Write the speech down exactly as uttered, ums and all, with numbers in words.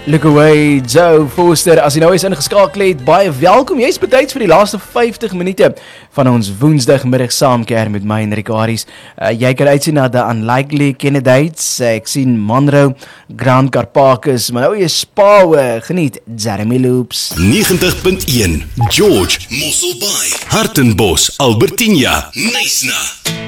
Look away, Joe Foster, as jy nou eens ingeskakel het, baie welkom, jy is betyds vir die laaste vyftig minute van ons woensdagmiddag saamkeer met my en Rikaris. Uh, jy kan uitsien na The Unlikely Candidates, uh, ek sien Monroe, Grand Carpacus, maar nou jy Spawe, geniet Jeremy Loops. negentig punt een, George, Mosselbaai, Hartenbos, Albertinia, Nysna.